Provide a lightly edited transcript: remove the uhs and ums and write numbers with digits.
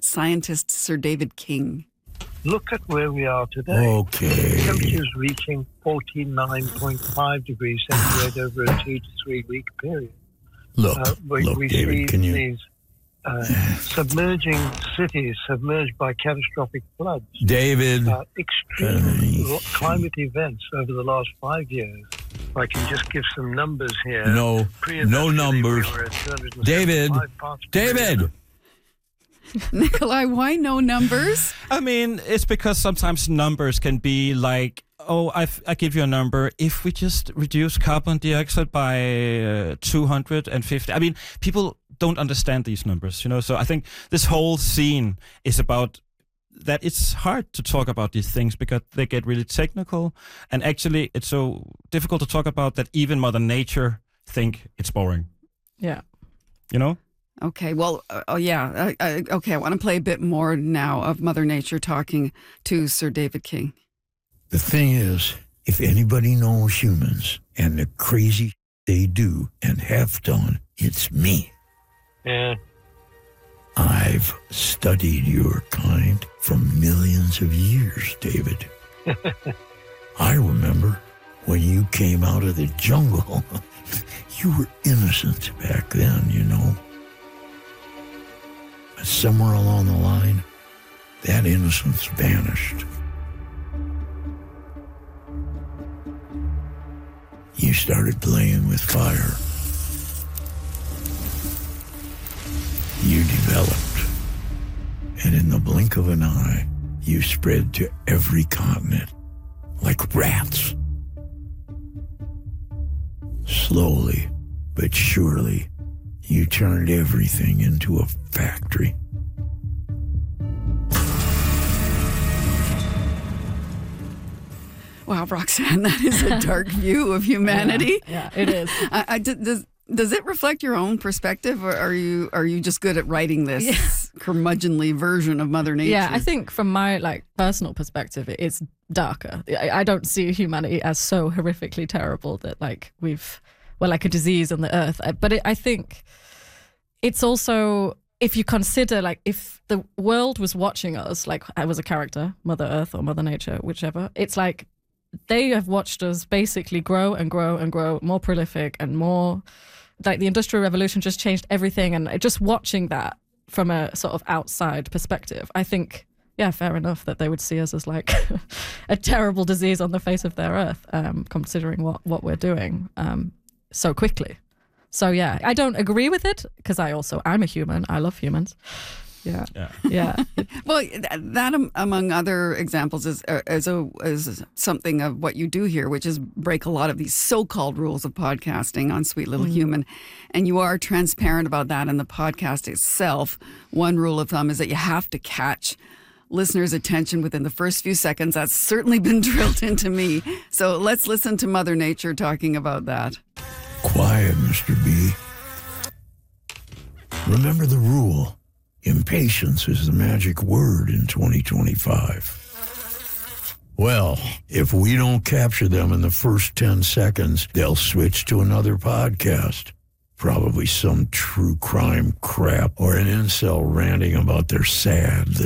scientist Sir David King. Look at where we are today. Okay. Temperatures reaching 49.5 degrees centigrade over a 2 to 3 week period. Look, We David, see can you... these submerging cities submerged by catastrophic floods. David. Extreme climate events over the last 5 years. If I can just give some numbers here. No numbers. We were at 275 David. parts per David. million. Nikolai, why no numbers? I mean, it's because sometimes numbers can be like, oh, I give you a number. If we just reduce carbon dioxide by 250, I mean, people don't understand these numbers, you know. So I think this whole scene is about that. It's hard to talk about these things because they get really technical, and actually, it's so difficult to talk about that even Mother Nature think it's boring. Yeah, you know. Okay, well, okay, I want to play a bit more now of Mother Nature talking to Sir David King. The thing is, if anybody knows humans and the crazy they do and have done, it's me. Yeah. I've studied your kind for millions of years, David. I remember when you came out of the jungle. You were innocent back then, you know. But somewhere along the line, that innocence vanished. You started playing with fire. You developed. And in the blink of an eye, you spread to every continent, like rats. Slowly, but surely, you turned everything into a factory. Wow, Roxanne, that is a dark view of humanity. Yeah, it is. Does it reflect your own perspective, or are you just good at writing this curmudgeonly version of Mother Nature? Yeah, I think from my personal perspective, it's darker. I don't see humanity as so horrifically terrible that we're like a disease on the earth. But I think it's also, if you consider if the world was watching us, like I was a character, Mother Earth or Mother Nature, whichever, it's like they have watched us basically grow and grow and grow, more prolific and more, like the Industrial Revolution just changed everything. And just watching that from a sort of outside perspective, I think, yeah, fair enough that they would see us as like a terrible disease on the face of their earth, considering what we're doing so quickly. So yeah, I don't agree with it because I'm a human. I love humans. Yeah. Well, that among other examples is something of what you do here, which is break a lot of these so-called rules of podcasting on Sweet Little Human, and you are transparent about that in the podcast itself. One rule of thumb is that you have to catch listeners' attention within the first few seconds. That's certainly been drilled into me. So let's listen to Mother Nature talking about that. Quiet, Mr. B. Remember the rule. Impatience is the magic word in 2025. Well, if we don't capture them in the first 10 seconds, they'll switch to another podcast. Probably some true crime crap or an incel ranting about their sad